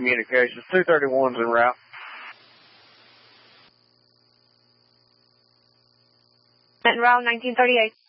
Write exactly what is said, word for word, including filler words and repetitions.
communications. two thirty-one's en route. En route, nineteen thirty-eight.